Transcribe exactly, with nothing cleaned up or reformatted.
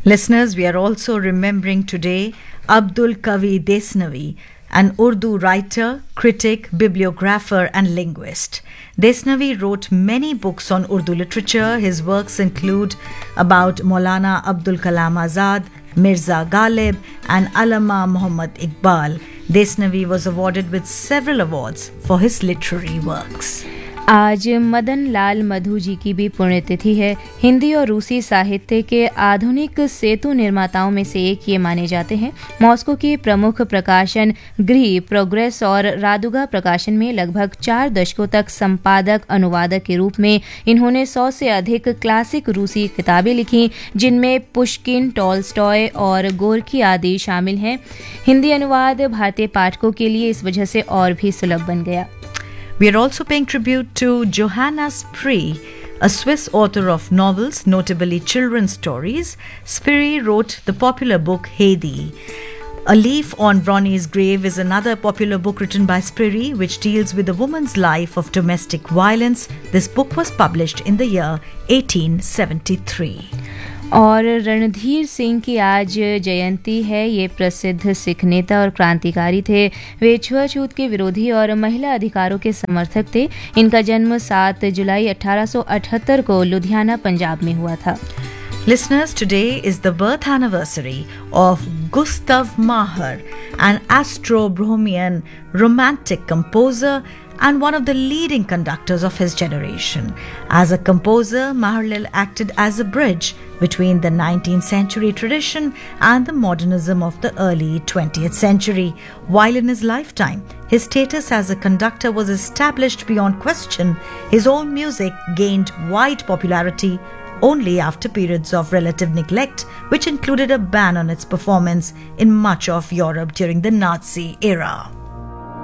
Listeners, we are also remembering today Abdul Kavi Desnavi, an Urdu writer, critic, bibliographer, and linguist. Desnavi wrote many books on Urdu literature. His works include about Maulana Abdul Kalam Azad, Mirza Ghalib, and Allama Muhammad Iqbal. Desnavi was awarded with several awards for his literary works. आज मदन लाल मधु जी की भी पुण्यतिथि है। हिंदी और रूसी साहित्य के आधुनिक सेतु निर्माताओं में से एक ये माने जाते हैं। मॉस्को की प्रमुख प्रकाशन गृह, प्रोग्रेस और रादुगा प्रकाशन में लगभग चार दशकों तक संपादक अनुवादक के रूप में इन्होंने सौ से अधिक क्लासिक रूसी किताबें लिखी, जिनमें पुश्किन, टॉल्स्टॉय और गोर्की आदि शामिल हैं। हिंदी अनुवाद भारतीय पाठकों के लिए इस वजह से और भी सुलभ बन गया। We are also paying tribute to Johanna Spree, a Swiss author of novels, notably children's stories. Spree wrote the popular book Heidi. A Leaf on Ronnie's Grave is another popular book written by Spree, which deals with a woman's life of domestic violence. This book was published in the year eighteen seventy-three. और रणधीर सिंह की आज जयंती है। ये प्रसिद्ध सिख नेता और क्रांतिकारी थे। वे छुआछूत के विरोधी और महिला अधिकारों के समर्थक थे। इनका जन्म सात जुलाई अठारह सौ अठहत्तर को लुधियाना, पंजाब में हुआ था। Listeners, today is the birth anniversary of Gustav Mahler, an Austro-Bohemian romantic composer and one of the leading conductors of his generation. As a composer, Mahler acted as a bridge between the nineteenth century tradition and the modernism of the early twentieth century. While in his lifetime, his status as a conductor was established beyond question, his own music gained wide popularity only after periods of relative neglect, which included a ban on its performance in much of Europe during the Nazi era.